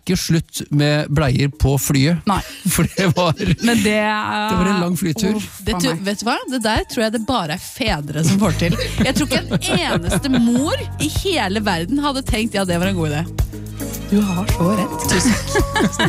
ikke slutt med bleier på flyet. Nei. For det var en lang flytur. Vet du hva? Det der tror jeg det bare er fedre som får til. Jeg tror ikke en eneste mor i hele verden hadde tenkt ja, det var en god idé. Du har så rett. Tusen takk.